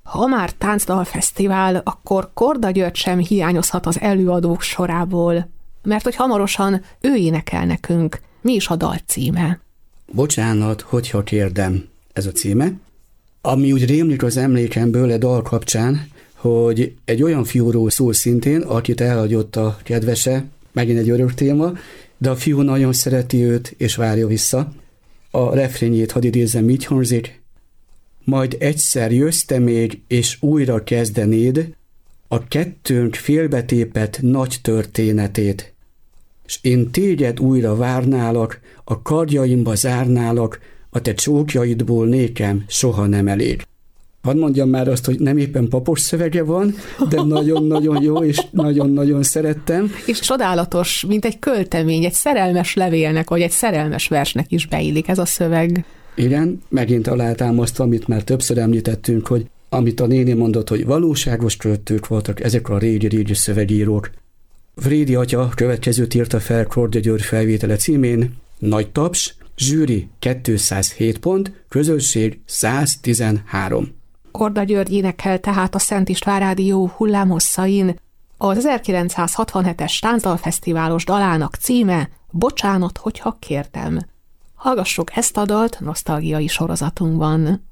Ha már táncdalfesztivál, akkor Korda György sem hiányozhat az előadók sorából, mert hogy hamarosan ő énekel nekünk. Mi is a dal címe? Bocsánat, hogyha kérdem, ez a címe. Ami úgy rémlik az emlékemből a dal kapcsán, hogy egy olyan fiúról szól szintén, akit elhagyott a kedvese, megint egy örök téma, de a fiú nagyon szereti őt, és várja vissza. A refrényét hadd idézzem, így hangzik: majd egyszer jössz te még, és újra kezdenéd a kettőnk félbetépett nagy történetét. S én téged újra várnálak, a kardjaimba zárnálak, a te csókjaidból nékem soha nem elég. Hadd mondjam már azt, hogy nem éppen papos szövege van, de nagyon-nagyon jó, és nagyon-nagyon szerettem. És csodálatos, mint egy költemény, egy szerelmes levélnek, vagy egy szerelmes versnek is beillik ez a szöveg. Igen, megint alátámasztva, amit már többször említettünk, hogy amit a néni mondott, hogy valóságos költők voltak ezek a régi szövegírók. Vrédi atya következőt írta fel Korda György felvétele címén: nagy taps, zsűri 207 pont, közönség 113. Korda György énekel tehát a Szent István Rádió hullámhosszain. Az 1967-es táncdalfesztiválos dalának címe Bocsánat, hogyha kértem. Hallgassuk ezt a dalt nosztalgiai sorozatunkban.